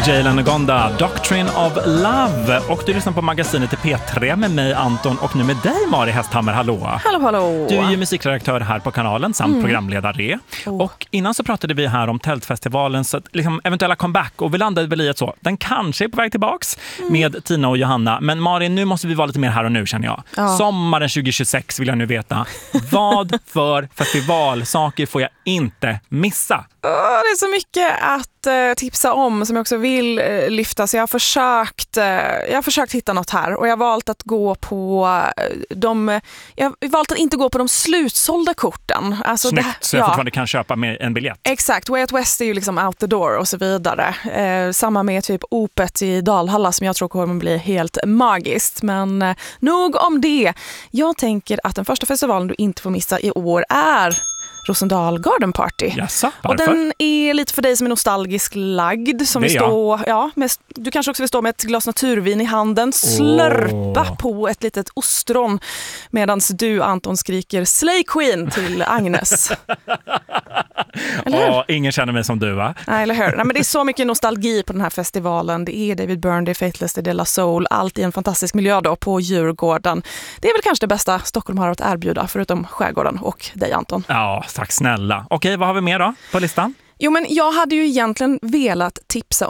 Jalen Ngonda, Doctrine of Love. Och du lyssnar på magasinet i P3 med mig Anton och nu med dig Mari Hästhammer, hallå. Hallå. Du är ju musikredaktör här på kanalen samt programledare. Och innan så pratade vi här om Tältfestivalens liksom, eventuella comeback och vi landade väl i ett så. Den kanske är på väg tillbaks med Tina och Johanna. Men Mari, nu måste vi vara lite mer här och nu känner jag. Ja. Sommaren 2026 vill jag nu veta. Vad för festivalsaker får jag inte missa? Det är så mycket att tipsa om som jag också vill lyfta. Så jag har försökt hitta något här och jag har valt att gå på jag har valt att inte gå på de slutsålda korten. Alltså snyggt, så jag fortfarande kan köpa med en biljett. Exakt, Way Out West är ju liksom out the door och så vidare. Samma med typ Opet i Dalhalla som jag tror kommer bli helt magiskt. Men nog om det. Jag tänker att den första festivalen du inte får missa i år är Rosendal Garden Party. Jaså, och den är lite för dig som är nostalgisk lagd. Som vill stå, du kanske också vill stå med ett glas naturvin i handen, slörpa på ett litet ostron medan du, Anton, skriker Slay Queen till Agnes. Ingen känner mig som du, va? Nej, eller hur? Nej, men det är så mycket nostalgi på den här festivalen. Det är David Byrne, det är Faithless, det är De La Soul. Allt i en fantastisk miljö då på Djurgården. Det är väl kanske det bästa Stockholm har att erbjuda förutom skärgården och dig, Anton. Ja, tack snälla. Okej, vad har vi mer då på listan? Jo, men jag hade ju egentligen velat tipsa